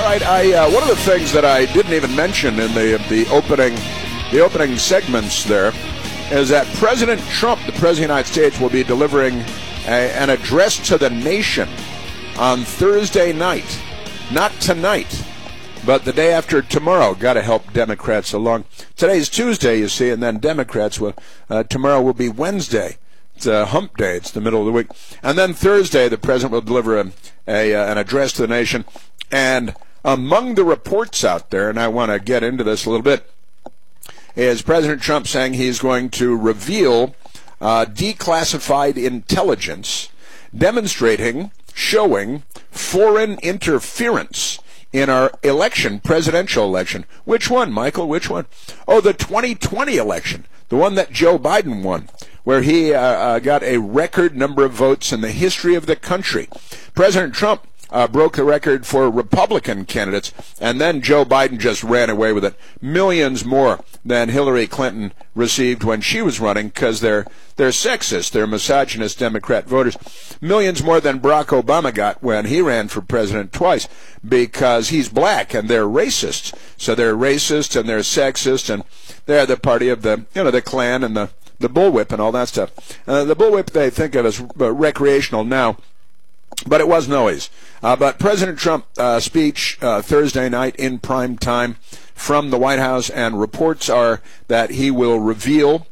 right, one of the things that I didn't even mention in the opening segments there is that President Trump, the President of the United States, will be delivering an address to the nation on Thursday night. Not tonight, but the day after tomorrow. Got to help Democrats along. Today's Tuesday, you see, and then Democrats will. Tomorrow will be Wednesday. It's a hump day. It's the middle of the week. And then Thursday, the president will deliver an address to the nation. And among the reports out there, and I want to get into this a little bit, is President Trump saying he's going to reveal declassified intelligence demonstrating, showing foreign interference in our presidential election. Which one, Michael? Which one? Oh, the 2020 election, the one that Joe Biden won, where he got a record number of votes in the history of the country. President Trump broke the record for Republican candidates, and then Joe Biden just ran away with it. Millions more than Hillary Clinton received when she was running, because they're sexist, they're misogynist Democrat voters. Millions more than Barack Obama got when he ran for president twice, because he's black and they're racist. So they're racist and they're sexist, and they're the party of the Klan and the bullwhip and all that stuff. The bullwhip they think of as recreational now, but it wasn't always. But President Trump speech Thursday night in prime time from the White House, and reports are that he will reveal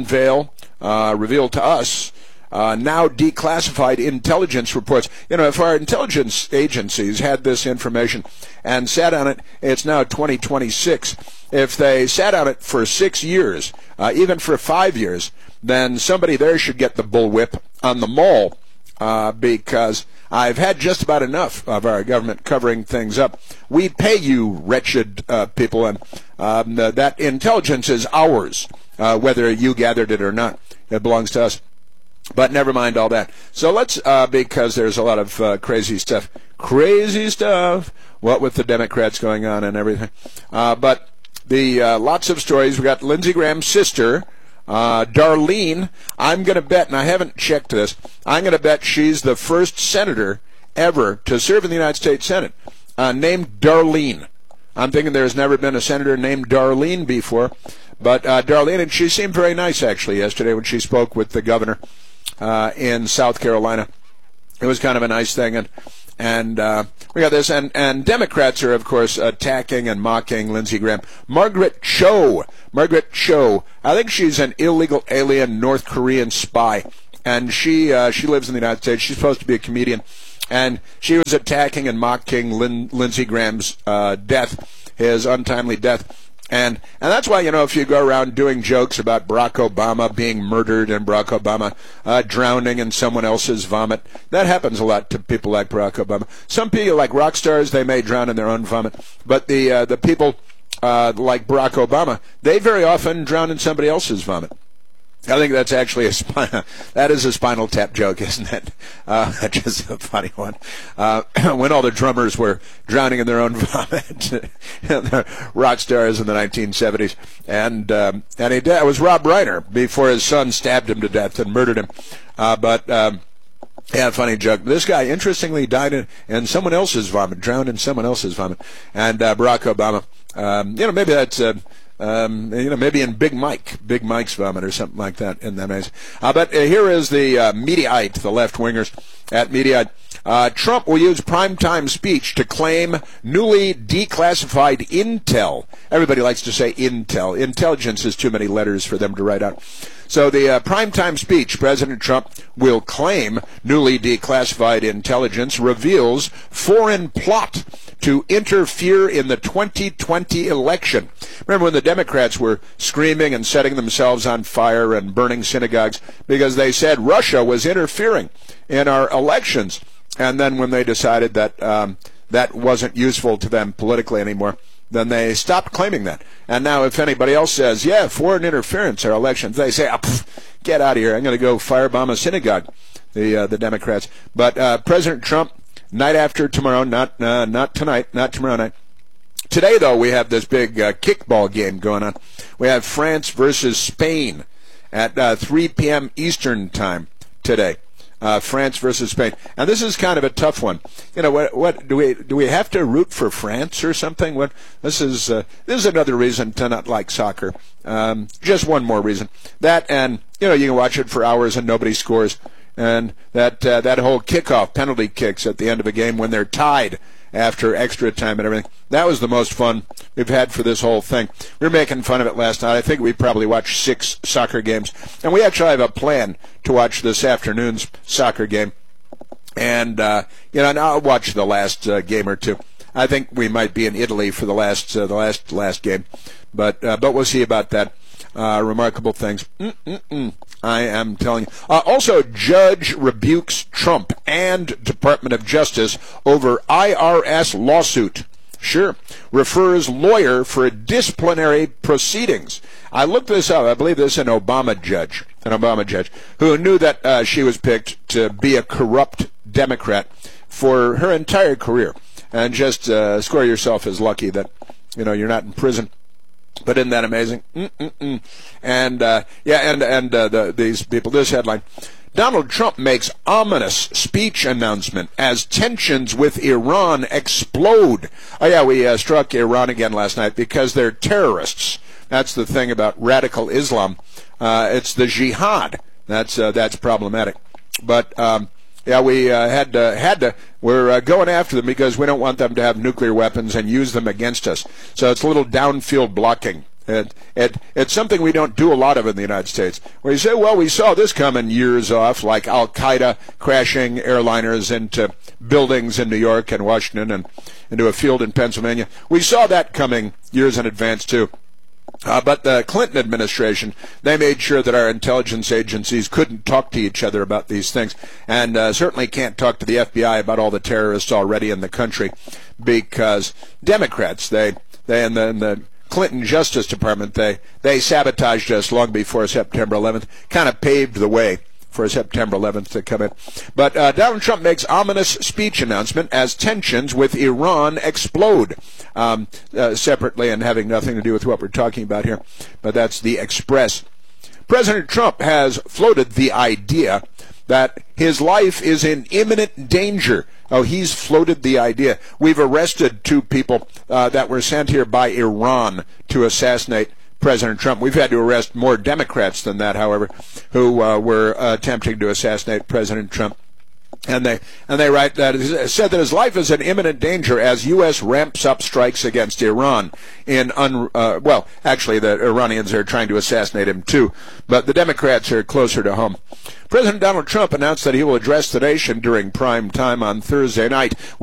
to us now declassified intelligence reports. If our intelligence agencies had this information and sat on it, it's now 2026. If they sat on it for 6 years, even for 5 years, then somebody there should get the bullwhip on the mall, because I've had just about enough of our government covering things up. We pay you, wretched people, and that intelligence is ours, whether you gathered it or not. It belongs to us. But never mind all that. So let's, because there's a lot of crazy stuff. What with the Democrats going on and everything. But the lots of stories. We got Lindsey Graham's sister, Darlene. I'm going to bet, and I haven't checked this, I'm going to bet she's the first senator ever to serve in the United States Senate named Darlene. I'm thinking there's never been a senator named Darlene before. But Darlene, and she seemed very nice, actually, yesterday when she spoke with the governor in South Carolina. It was kind of a nice thing. And we got this. And Democrats are, of course, attacking and mocking Lindsey Graham. Margaret Cho. I think she's an illegal alien North Korean spy. And she lives in the United States. She's supposed to be a comedian. And she was attacking and mocking Lindsey Graham's death, his untimely death. And that's why, if you go around doing jokes about Barack Obama being murdered and Barack Obama drowning in someone else's vomit, that happens a lot to people like Barack Obama. Some people, like rock stars, they may drown in their own vomit. But the people like Barack Obama, they very often drown in somebody else's vomit. I think that's actually that is a Spinal Tap joke, isn't it? Just a funny one. When all the drummers were drowning in their own vomit, the rock stars in the 1970s, and it was Rob Reiner before his son stabbed him to death and murdered him. Yeah, funny joke. This guy, interestingly, died in someone else's vomit, drowned in someone else's vomit, and Barack Obama. Maybe that's. Maybe in Big Mike's vomit or something like that. Isn't that amazing? But here is the Mediaite, the left-wingers at Mediaite. Trump will use primetime speech to claim newly declassified intel. Everybody likes to say intel. Intelligence is too many letters for them to write out. So the primetime speech, President Trump will claim newly declassified intelligence reveals foreign plot to interfere in the 2020 election. Remember when the Democrats were screaming and setting themselves on fire and burning synagogues because they said Russia was interfering in our elections? And then when they decided that that wasn't useful to them politically anymore, then they stopped claiming that. And now if anybody else says, yeah, foreign interference in our elections, they say, get out of here. I'm going to go firebomb a synagogue, the Democrats. But President Trump, night after tomorrow, not tonight, not tomorrow night. Today, though, we have this big kickball game going on. We have France versus Spain at 3 p.m. Eastern time today. France versus Spain. And this is kind of a tough one. You know, what do we have to root for France or something? This is another reason to not like soccer. Just one more reason. That, and you know, you can watch it for hours and nobody scores. And that whole kickoff, penalty kicks at the end of a game when they're tied after extra time and everything. That was the most fun we've had for this whole thing. We were making fun of it last night. I think we probably watched 6 soccer games. And we actually have a plan to watch this afternoon's soccer game. And, you know, and I'll watch the last game or two. I think we might be in Italy for the last game. But we'll see about that. Remarkable things. I am telling you. Also, judge rebukes Trump and Department of Justice over IRS lawsuit. Sure. Refers lawyer for disciplinary proceedings. I looked this up. I believe this is an Obama judge who knew that she was picked to be a corrupt Democrat for her entire career. And just score yourself as lucky that, you know, you're not in prison. But isn't that amazing? And these people, this headline, Donald Trump makes ominous speech announcement as tensions with Iran explode. Oh yeah, we struck Iran again last night because they're terrorists. That's the thing about radical Islam. It's the jihad. That's problematic. But yeah, we had to. We're going after them because we don't want them to have nuclear weapons and use them against us. So it's a little downfield blocking. It's something we don't do a lot of in the United States. Where you say, well, we saw this coming years off, like Al-Qaeda crashing airliners into buildings in New York and Washington and into a field in Pennsylvania. We saw that coming years in advance, too. But the Clinton administration, they made sure that our intelligence agencies couldn't talk to each other about these things, and certainly can't talk to the FBI about all the terrorists already in the country, because Democrats, they and the Clinton Justice Department, they sabotaged us long before September 11th, kind of paved the way for September 11th to come in. But Donald Trump makes ominous speech announcement as tensions with Iran explode. Separately and having nothing to do with what we're talking about here, but that's the Express. President Trump has floated the idea that his life is in imminent danger. Oh, he's floated the idea. We've arrested 2 people that were sent here by Iran to assassinate President Trump. We've had to arrest more Democrats than that, however, who were attempting to assassinate President Trump. And they write that said that his life is in imminent danger as U.S. ramps up strikes against Iran. Actually, the Iranians are trying to assassinate him too, but the Democrats are closer to home. President Donald Trump announced that he will address the nation during prime time on Thursday night.